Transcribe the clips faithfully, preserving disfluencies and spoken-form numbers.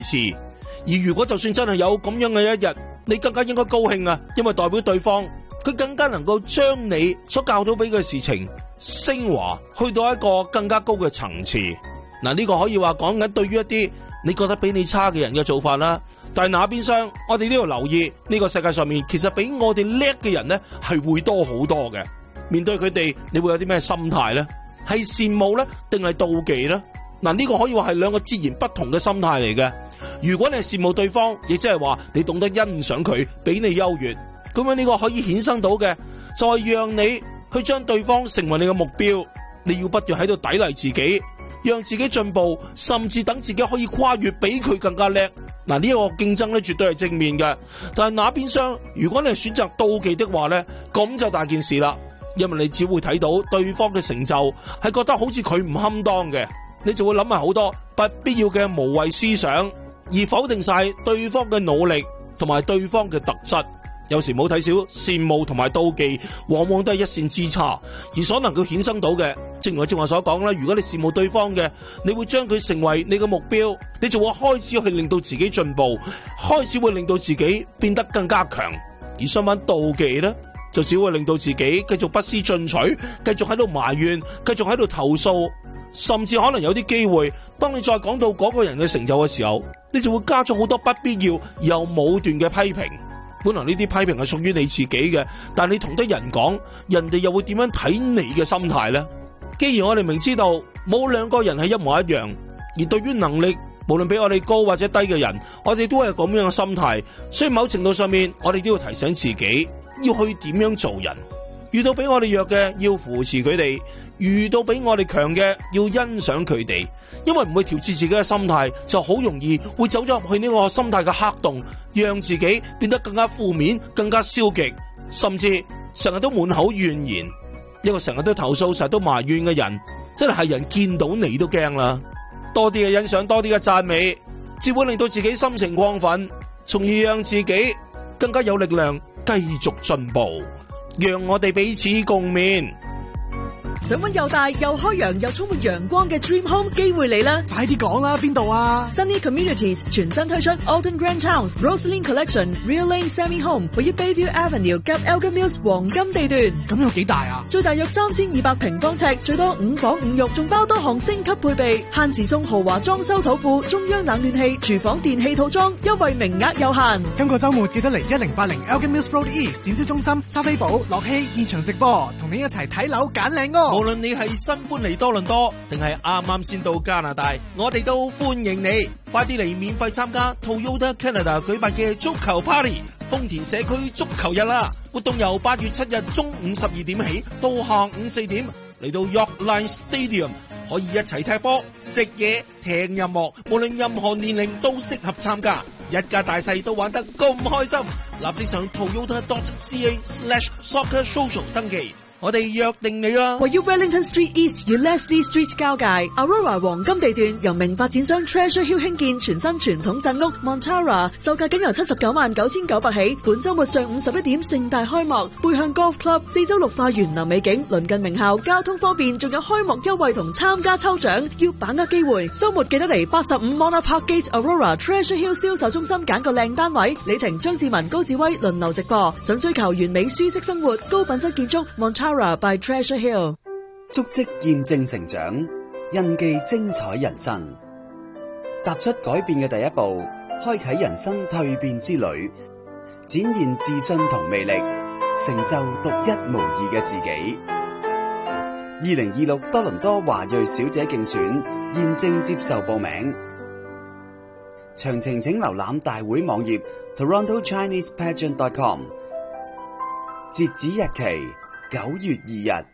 事。而如果就算真係有咁樣嘅一日，你更加應該高興啊，因為代表對方佢更加能夠將你所教到俾嘅事情升華去到一個更加高嘅層次。嗱，呢個可以話講緊對於一啲你覺得比你差嘅人嘅做法啦。但係那邊廂我哋都要留意，呢個世界上面其實比我哋叻嘅人呢係會多好多嘅。面對佢哋，你會有啲咩心態呢？係羨慕呢定係妒忌呢？嗱，呢個可以話係兩個截然不同嘅心態嚟嘅。如果你係羨慕對方，亦即係話你懂得欣賞佢比你優越，咁樣呢個可以衍生到嘅就係讓你去將對方成為你嘅目標，你要不斷喺度砥礪自己，讓自己進步，甚至等自己可以跨越比佢更加叻。嗱，呢一個競爭咧絕對係正面嘅，但係那邊廂如果你係選擇妒忌的話咧，咁就大件事啦，因為你只會睇到對方嘅成就，係覺得好似佢唔堪當嘅，你就會諗埋好多不必要嘅無謂思想，而否定晒對方嘅努力同埋對方嘅特質。有時冇睇少羨慕同埋妒忌，往往都係一線之差，而所能夠衍生到嘅，正如我正話所講啦，如果你羨慕對方嘅，你會將佢成為你嘅目標，你就會開始去令到自己進步，開始會令到自己變得更加強。而相反妒忌呢，就只會令到自己繼續不思進取，繼續喺度埋怨，繼續喺度投訴，甚至可能有啲機會，當你再講到嗰個人嘅成就嘅時候，你就會加咗好多不必要又武斷嘅批評。本來呢啲批評係屬於你自己嘅，但你同得人講，人哋又會點樣睇你嘅心態呢？既然我哋明知道冇兩個人係一模一樣，而對於能力無論比我哋高或者低嘅人，我哋都係咁樣嘅心態，所以某程度上面我哋都要提醒自己要去點樣做人。遇到比我哋弱嘅要扶持佢哋，遇到比我哋強嘅要欣賞佢哋，因為唔會調節自己嘅心態，就好容易會走咗入去呢個心態嘅黑洞，讓自己變得更加負面、更加消極，甚至成日都滿口怨言。一個成日都投訴、成日都埋怨嘅人，真係係人見到你都驚啦。多啲嘅欣賞，多啲嘅讚美，只會令到自己心情亢奮，從而讓自己更加有力量繼續進步。讓我哋彼此共勉。 想搵又大又開揚又充滿陽光嘅 Dream Home 機會嚟啦！ 快啲講啦，邊度啊 ？Sunny Communities 全新推出 Alton Grand Towns Rosaline Collection Real Lane Semi Home， 位於 Bayview Avenue 及 Elgin Mills 黃金地段。 咁有幾大啊？ 最大約三千二百平方尺，最多五房五浴，仲包多項升級配備，限時送豪華裝修土庫、中央冷暖氣、廚房電器套裝，優惠名額有限。 今個週末記得嚟一零八零 Elgin Mills Road East 展銷中心，莎菲寶、樂希現場直播，同你一齊睇樓揀靚屋。 無論你係新搬嚟多倫多，定係啱啱先到加拿大，我哋都歡迎你，快啲嚟免費參加 Toyota Canada 舉辦嘅足球 Party， 豐田社區足球日啦！活動由八月七日中午十二點起到下午四點，嚟到 York Line Stadium， 可以一齊踢波、食嘢、聽音樂，無論任何年齡都適合參加，一家大細都玩得咁開心。立即上 toyota dot c a slash soccer social 登記。我哋約定你啦！ 位於 Wellington Street East 與 Leslie Street 交界 ，Aurora 黃金地段由名發展商 Treasure Hill 興建全新傳統鎮屋 Montara， 售價僅由七十九萬九千九百起。本周末上午十一點盛大開幕，背向 Golf Club， 四周綠化園林美景，鄰近名校，交通方便，仲有開幕優惠同參加抽獎，要把握機會。周末記得嚟八十五 Mona Park Gate Aurora Treasure Hill 銷售中心揀個靚單位。李婷、張志文、高志威輪流直播。想追求完美舒適生活、高品質建築 Montara by Treasure Hill， 足跡見證成長，印記精彩人生。踏出改變嘅第一步，開啟人生蛻變之旅，展現自信同魅力，成就獨一無二嘅自己。二零二六多倫多華裔小姐競選現正接受報名，詳情請瀏覽大會網頁 toronto chinese pageant dot com， 截止日期九月二日。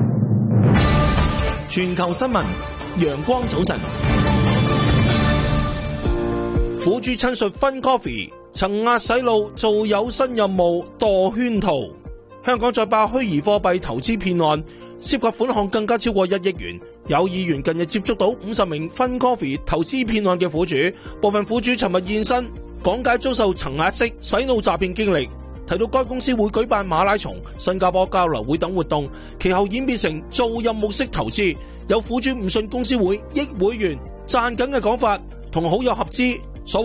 全球新聞，陽光早晨。苦主親述 Fun Coffee 曾壓洗腦做有新任務墮圈套。香港再爆虛擬貨幣投資騙案，涉及款項更加超過一億元。有議員近日接觸到五十名 Fun Coffee 投資騙案嘅苦主，部分苦主尋日現身講解遭受層壓式洗腦詐騙經歷。提到該公司會舉辦馬拉松、新加坡交流會等活動，其後演變成做任務式投資。有苦主唔信公司會益會員賺緊嘅講法，同好友合資